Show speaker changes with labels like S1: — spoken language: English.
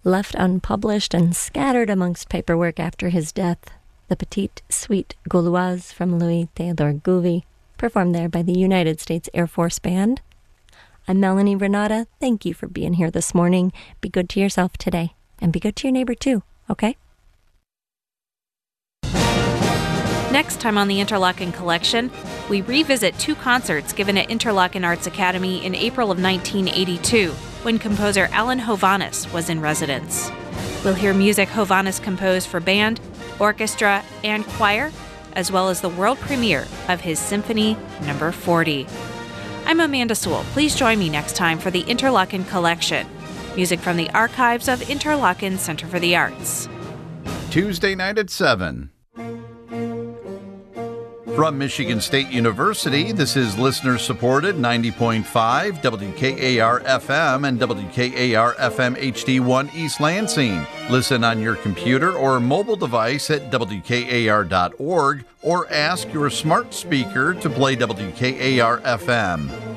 S1: Left unpublished and scattered amongst paperwork after his death, the Petite Suite Gauloise from Louis Theodore Gouvy, performed there by the United States Air Force Band. I'm Melanie Renata. Thank you for being here this morning. Be good to yourself today, and be good to your neighbor too, okay?
S2: Next time on the Interlochen Collection, we revisit two concerts given at Interlochen Arts Academy in April of 1982, when composer Alan Hovhaness was in residence. We'll hear music Hovhaness composed for band, orchestra, and choir, as well as the world premiere of his Symphony No. 40. I'm Amanda Sewell. Please join me next time for the Interlochen Collection. Music from the archives of Interlochen Center for the Arts.
S3: Tuesday night at 7. From Michigan State University, this is listener-supported 90.5 WKAR-FM and WKAR-FM HD1 East Lansing. Listen on your computer or mobile device at WKAR.org or ask your smart speaker to play WKAR-FM.